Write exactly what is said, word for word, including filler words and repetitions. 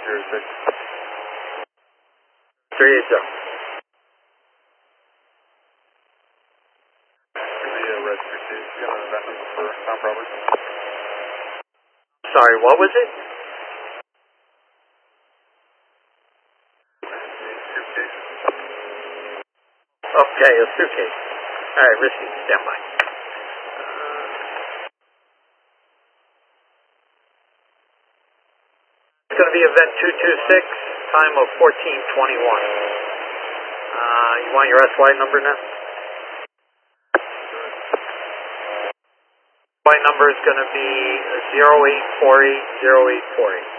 zero six. three eight zero. The red three two, got an event number for Mount Robert. Sorry, what was it? Suitcase. Okay, a suitcase. All right, risky, stand by. It's going to be event two two six, time of fourteen twenty-one. Uh, you want your S Y number now? S Y number is going to be zero eight four eight zero eight four eight.